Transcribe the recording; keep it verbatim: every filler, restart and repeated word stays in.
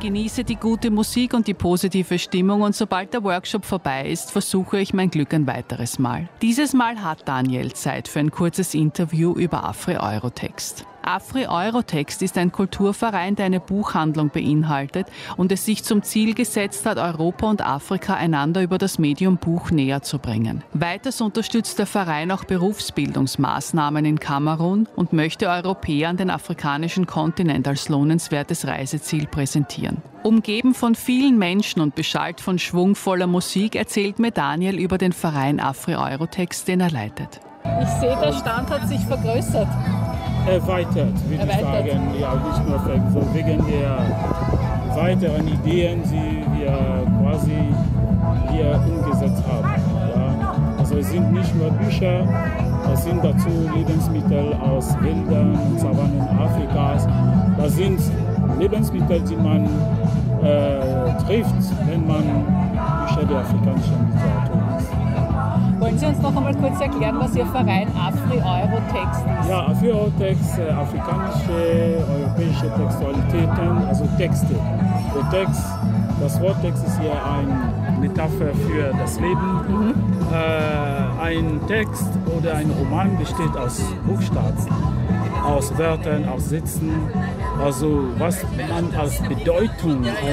genieße die gute Musik und die positive Stimmung und sobald der Workshop vorbei ist, versuche ich mein Glück ein weiteres Mal. Dieses Mal hat Daniel Zeit für ein kurzes Interview über Afri-Eurotext. Afri-Eurotext ist ein Kulturverein, der eine Buchhandlung beinhaltet und es sich zum Ziel gesetzt hat, Europa und Afrika einander über das Medium Buch näher zu bringen. Weiters unterstützt der Verein auch Berufsbildungsmaßnahmen in Kamerun und möchte Europäern den afrikanischen Kontinent als lohnenswertes Reiseziel präsentieren. Umgeben von vielen Menschen und beschallt von schwungvoller Musik erzählt mir Daniel über den Verein Afri-Eurotext, den er leitet. Ich sehe, der Stand hat sich vergrößert. Erweitert, würde ich sagen. Ja, nicht nur so wegen der weiteren Ideen, die wir quasi hier umgesetzt haben. Ja. Also es sind nicht nur Bücher, es sind dazu Lebensmittel aus Wäldern und Savannen Afrikas. Das sind Lebensmittel, die man äh, trifft, wenn man Bücher der afrikanischen Literatur liest. Wollen Sie uns noch einmal kurz erklären, was Ihr Verein Afri-Eurotext ist? Ja, Afri-Eurotext, äh, afrikanische, europäische Textualitäten, also Texte. Der Text, das Wort Text ist hier eine Metapher für das Leben. Mhm. Äh, ein Text oder ein Roman besteht aus Buchstaben, aus Wörtern, aus Sätzen. Also was man als Bedeutung